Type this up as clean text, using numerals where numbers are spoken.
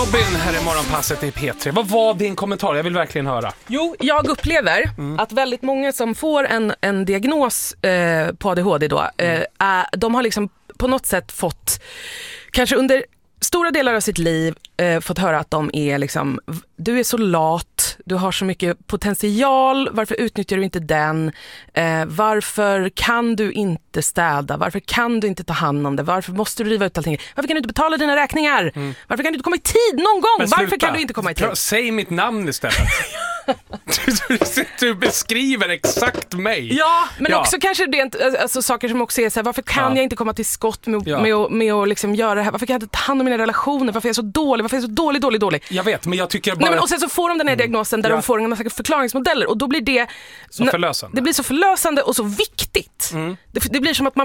Robin här i Morgonpasset i P3. Vad var din kommentar? Jag vill verkligen höra. Jo, jag upplever att väldigt många som får en diagnos på ADHD då, de har liksom på något sätt fått, kanske under stora delar av sitt liv, fått höra att de är liksom, du är så lat, du har så mycket potential, varför utnyttjar du inte den? Varför kan du inte städa? Varför kan du inte ta hand om det? Varför måste du riva ut allting? Varför kan du inte betala dina räkningar? Varför kan du inte komma i tid någon gång? Varför kan du inte komma i tid? Säg mitt namn istället. Du beskriver exakt mig. Ja, men också kanske rent, alltså, saker som också är så här, varför kan jag inte komma till skott med att liksom göra det här? Varför kan jag inte ta hand om mina relationer? Varför är jag så dålig? Varför är jag så dålig? Jag vet, men jag tycker bara... Nej, men och sen så får de den här diagnosen där de får en massa förklaringsmodeller och då blir det så förlösande. Det blir så förlösande och så viktigt. Det blir som att man